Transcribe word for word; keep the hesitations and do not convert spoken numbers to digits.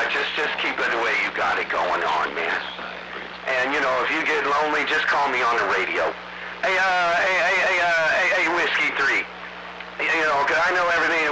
just just keep it the way you got it going on, man. And, you know, if you get lonely, just call me on the radio. Hey, uh, hey, hey, hey, uh, hey, hey, Whiskey three. You know, 'cause I know everything